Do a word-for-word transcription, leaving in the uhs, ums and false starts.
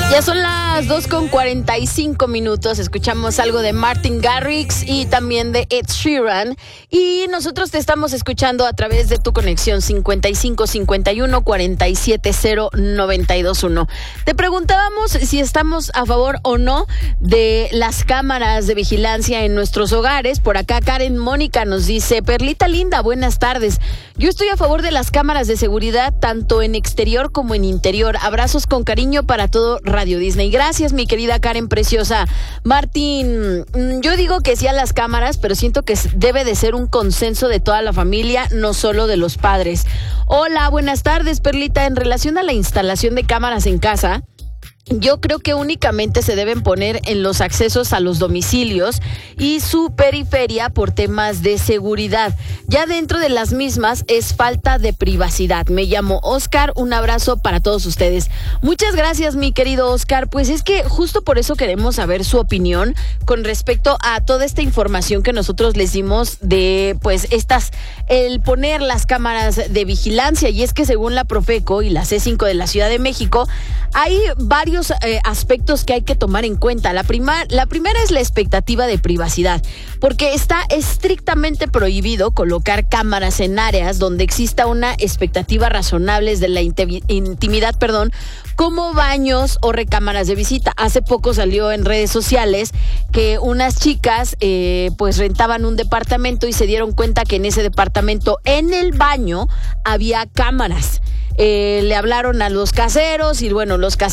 Ya son las dos con cuarenta y cinco minutos, escuchamos algo de Martin Garrix y también de Ed Sheeran, y nosotros te estamos escuchando a través de tu conexión cincuenta y cinco cincuenta y uno cuarenta y siete cero noventa y dos uno. Te preguntábamos si estamos a favor o no de las cámaras de vigilancia en nuestros hogares. Por acá Karen Mónica nos dice: Perlita linda, buenas tardes. Yo estoy a favor de las cámaras de seguridad tanto en exterior como en interior. Abrazos con cariño para todo Radio Disney. Gracias, mi querida Karen preciosa. Martín, yo digo que sí a las cámaras, pero siento que debe de ser un consenso de toda la familia, no solo de los padres. Hola, buenas tardes, Perlita. En relación a la instalación de cámaras en casa, yo creo que únicamente se deben poner en los accesos a los domicilios y su periferia por temas de seguridad. Ya dentro de las mismas es falta de privacidad. Me llamo Oscar, un abrazo para todos ustedes. Muchas gracias, mi querido Oscar. Pues es que justo por eso queremos saber su opinión con respecto a toda esta información que nosotros les dimos de, pues, estas, el poner las cámaras de vigilancia. Y es que según la Profeco y la C cinco de la Ciudad de México, hay varios Eh, aspectos que hay que tomar en cuenta. La, prima, la primera es la expectativa de privacidad, porque está estrictamente prohibido colocar cámaras en áreas donde exista una expectativa razonable de la inti- intimidad, perdón, como baños o recámaras de visita. Hace poco salió en redes sociales que unas chicas eh, pues rentaban un departamento y se dieron cuenta que en ese departamento, en el baño, había cámaras. Eh, le hablaron a los caseros y bueno, los caseros